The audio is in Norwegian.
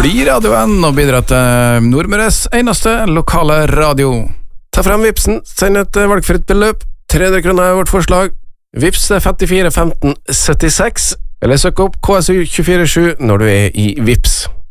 blir radioen og bidrar til Nordmøres eneste lokale radio. Ta frem Vipsen, send et valgfritt beløp. 300 kroner vårt forslag. Vips 54 15 76, eller søk opp KSU 247 når du i Vips.